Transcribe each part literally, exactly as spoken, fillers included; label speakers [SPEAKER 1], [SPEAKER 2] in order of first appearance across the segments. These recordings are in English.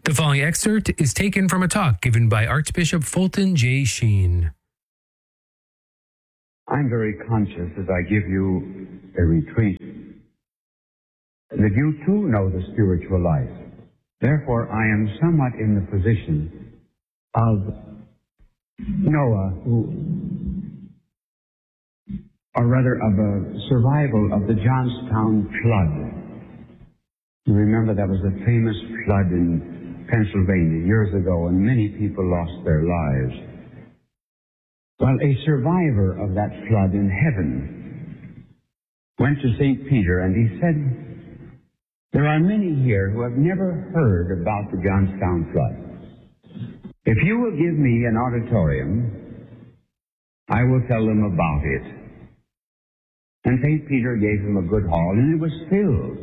[SPEAKER 1] The following excerpt is taken from a talk given by Archbishop Fulton J. Sheen.
[SPEAKER 2] I'm very conscious as I give you a retreat that you too know the spiritual life. Therefore, I am somewhat in the position of Noah, who, or rather of a survival of the Johnstown flood. You remember that was a famous flood in Pennsylvania years ago, and many people lost their lives. Well, a survivor of that flood in heaven went to Saint Peter and he said, there are many here who have never heard about the Johnstown flood. If you will give me an auditorium, I will tell them about it. And Saint Peter gave him a good hall, and it was filled.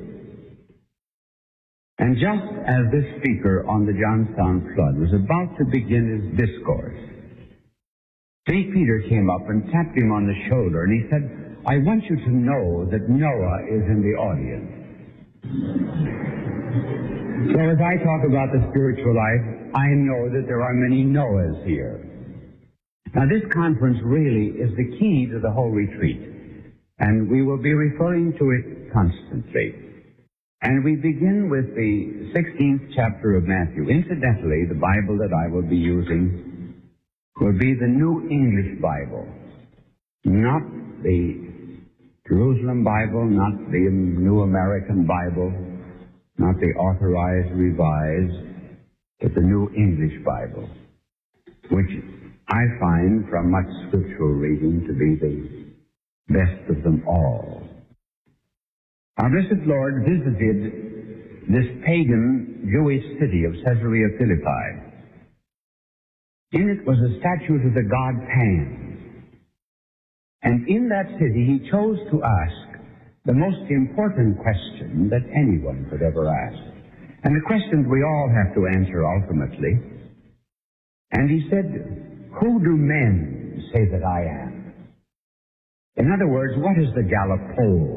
[SPEAKER 2] And just as this speaker on the Johnstown flood was about to begin his discourse, Saint Peter came up and tapped him on the shoulder, and he said, I want you to know that Noah is in the audience. So as I talk about the spiritual life, I know that there are many Noahs here. Now this conference really is the key to the whole retreat, and we will be referring to it constantly. And we begin with the sixteenth chapter of Matthew. Incidentally, the Bible that I will be using will be the New English Bible, not the Jerusalem Bible, not the New American Bible, not the Authorized Revised, but the New English Bible, which I find from much scriptural reading to be the best of them all. Our blessed Lord visited this pagan Jewish city of Caesarea Philippi. In it was a statue to the god Pan. And in that city he chose to ask the most important question that anyone could ever ask. And the questions we all have to answer ultimately. And he said, who do men say that I am? In other words, what is the Gallup poll?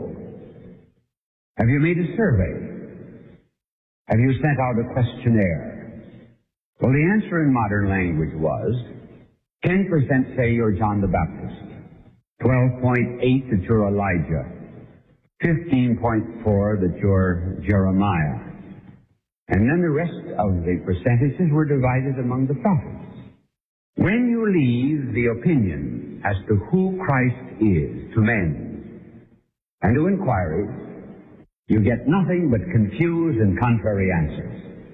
[SPEAKER 2] Have you made a survey? Have you sent out a questionnaire? Well, the answer in modern language was ten percent say you're John the Baptist, twelve point eight that you're Elijah, fifteen point four that you're Jeremiah. And then the rest of the percentages were divided among the prophets. When you leave the opinion as to who Christ is to men and to inquiries, you get nothing but confused and contrary answers.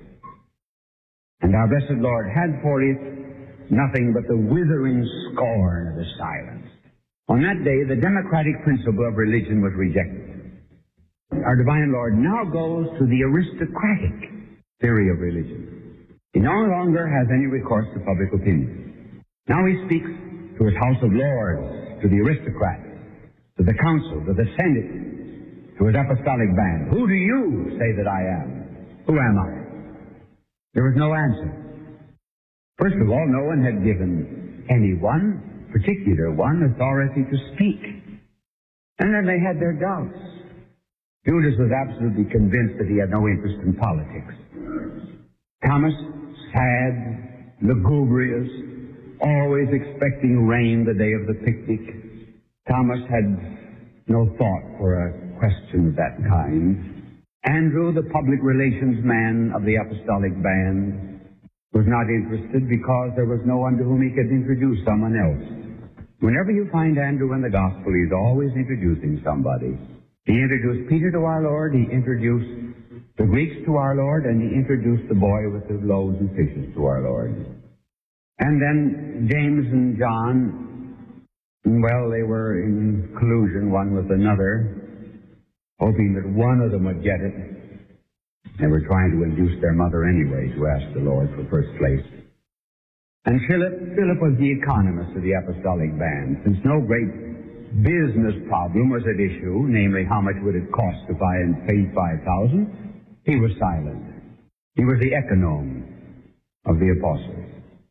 [SPEAKER 2] And our blessed Lord had for it nothing but the withering scorn of the silence. On that day, the democratic principle of religion was rejected. Our divine Lord now goes to the aristocratic theory of religion. He no longer has any recourse to public opinion. Now he speaks to his House of Lords, to the aristocrats, to the council, to the Senate, to his apostolic band. Who do you say that I am? Who am I? There was no answer. First of all, no one had given anyone, particular one, authority to speak. And then they had their doubts. Judas was absolutely convinced that he had no interest in politics. Thomas, sad, lugubrious, always expecting rain the day of the picnic. Thomas had no thought for a question of that kind. Andrew, the public relations man of the apostolic band, was not interested because there was no one to whom he could introduce someone else. Whenever you find Andrew in the gospel, he's always introducing somebody. He introduced Peter to our Lord, he introduced the Greeks to our Lord, and he introduced the boy with the loaves and fishes to our Lord. And then James and John, well, they were in collusion one with another, hoping that one of them would get it. They were trying to induce their mother anyway to ask the Lord for first place. And Philip, Philip was the economist of the apostolic band. Since no great business problem was at issue, namely how much would it cost if I had paid five thousand, he was silent. He was the econome of the apostles.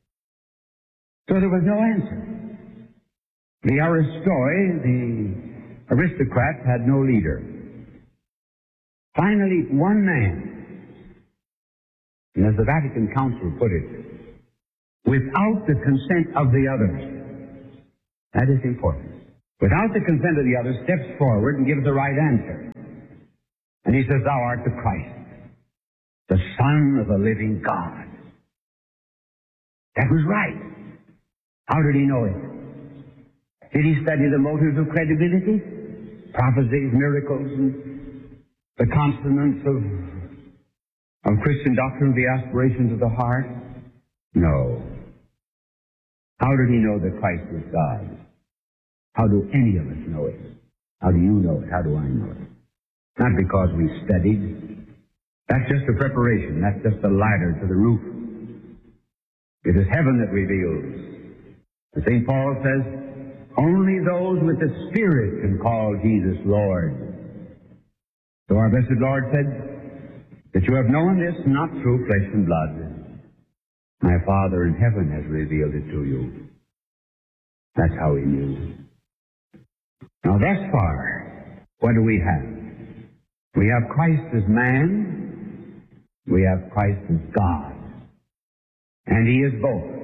[SPEAKER 2] So there was no answer. The aristoi, the aristocrats, had no leader. Finally, one man, And as the Vatican Council put it, without the consent of the others. That is important. Without the consent of the others, steps forward and gives the right answer. And he says, thou art the Christ, the Son of the living God. That was right. How did he know it? Did he study the motives of credibility? Prophecies, miracles, and the consonants of, of Christian doctrine, the aspirations of the heart? No. How did he know that Christ was God? How do any of us know it? How do you know it? How do I know it? Not because we studied. That's just a preparation. That's just a ladder to the roof. It is heaven that reveals. Saint Paul says, only those with the Spirit can call Jesus Lord. So our blessed Lord said, that you have known this not through flesh and blood. My Father in heaven has revealed it to you. That's how he knew. Now thus far, what do we have? We have Christ as man. We have Christ as God. And he is both.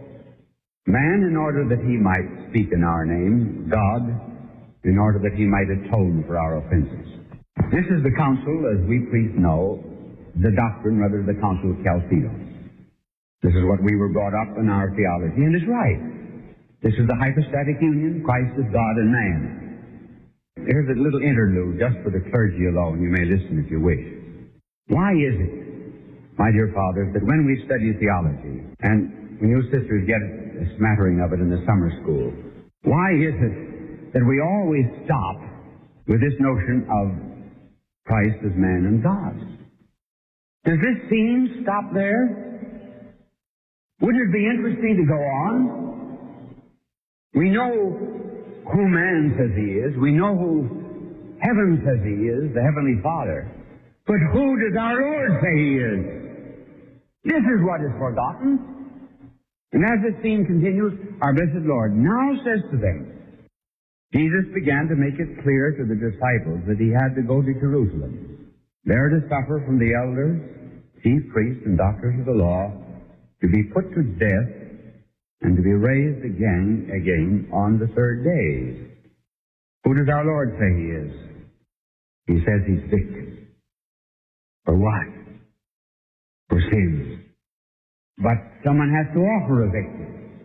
[SPEAKER 2] Man in order that he might speak in our name, God in order that he might atone for our offenses. This is the council, as we priests know, the doctrine, rather, the council of Chalcedon. This is what we were brought up in our theology, and it's right. This is the hypostatic union, Christ is God and man. Here's a little interlude just for the clergy alone. You may listen if you wish. Why is it, my dear fathers, that when we study theology, and when you sisters get a smattering of it in the summer school, why is it that we always stop with this notion of Christ as man and God? Does this scene stop there? Wouldn't it be interesting to go on? We know who man says he is. We know who heaven says he is, the Heavenly Father. But who does our Lord say he is? This is what is forgotten. And as this scene continues, our blessed Lord now says to them, Jesus began to make it clear to the disciples that he had to go to Jerusalem, there to suffer from the elders, chief priests, and doctors of the law, to be put to death, and to be raised again, again on the third day. Who does our Lord say he is? He says he's victim. For what? For sins. But someone has to offer a victim.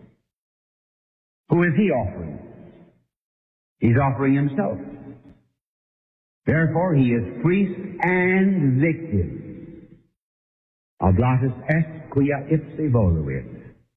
[SPEAKER 2] Who is he offering? He's offering himself. Therefore, he is priest and victim. Oblatus est quia ipse voluit.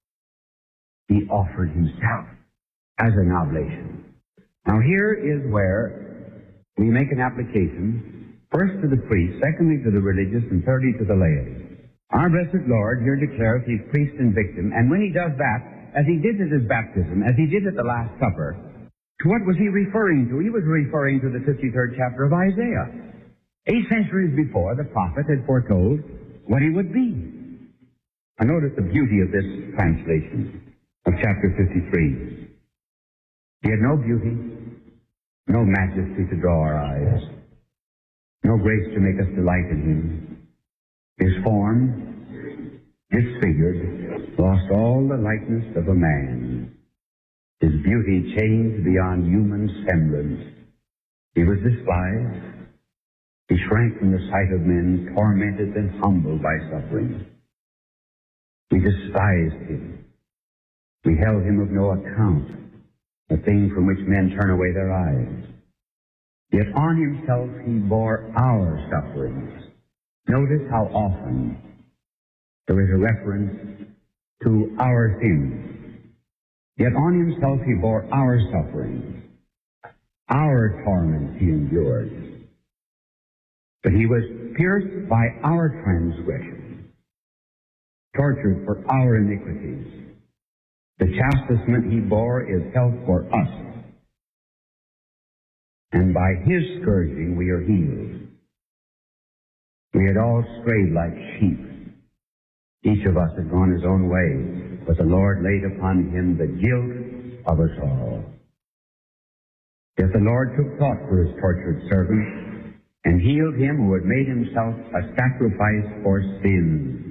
[SPEAKER 2] He offered himself as an oblation. Now here is where we make an application, first to the priest, secondly to the religious, and thirdly to the laity. Our blessed Lord here declares he's priest and victim, and when he does that, as he did at his baptism, as he did at the Last Supper, to what was he referring to? He was referring to the fifty-third chapter of Isaiah. Eight centuries before, the prophet had foretold what he would be. I notice the beauty of this translation of chapter fifty-three. He had no beauty, no majesty to draw our eyes, no grace to make us delight in him. His form, disfigured, lost all the likeness of a man. His beauty changed beyond human semblance. He was despised. He shrank from the sight of men, tormented and humbled by suffering. We despised him. We held him of no account, a thing from which men turn away their eyes. Yet on himself he bore our sufferings. Notice how often there is a reference to our sins. Yet on himself he bore our sufferings. Our torments he endured. But he was pierced by our transgressions, tortured for our iniquities. The chastisement he bore is held for us. And by his scourging we are healed. We had all strayed like sheep. Each of us had gone his own way, but the Lord laid upon him the guilt of us all. Yet the Lord took thought for his tortured servant and healed him who had made himself a sacrifice for sins.